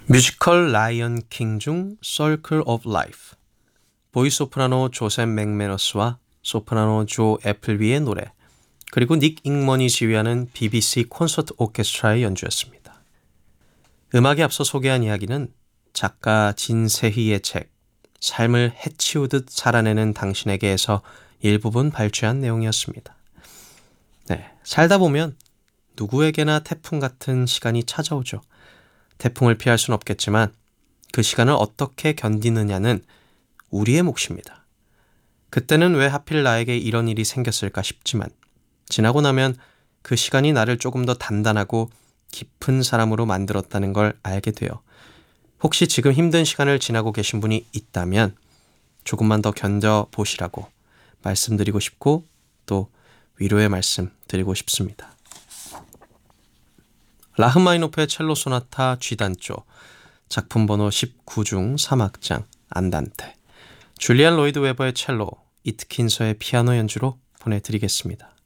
뮤지컬 라이언 킹 중 Circle of Life, 보이 소프라노 조셉 맥매너스와 소프라노 조 애플비의 노래, 그리고 닉 잉먼이 지휘하는 BBC 콘서트 오케스트라의 연주였습니다. 음악에 앞서 소개한 이야기는 작가 진세희의 책 삶을 해치우듯 살아내는 당신에게에서 일부분 발췌한 내용이었습니다. 네, 살다 보면 누구에게나 태풍 같은 시간이 찾아오죠. 태풍을 피할 수는 없겠지만 그 시간을 어떻게 견디느냐는 우리의 몫입니다. 그때는 왜 하필 나에게 이런 일이 생겼을까 싶지만 지나고 나면 그 시간이 나를 조금 더 단단하고 깊은 사람으로 만들었다는 걸 알게 돼요. 혹시 지금 힘든 시간을 지나고 계신 분이 있다면 조금만 더 견뎌보시라고 말씀드리고 싶고 또 위로의 말씀 드리고 싶습니다. 라흐마니노프의 첼로 소나타 G단조, 작품 번호 19 중 3악장 안단테, 줄리안 로이드 웨버의 첼로, 이트킨서의 피아노 연주로 보내드리겠습니다.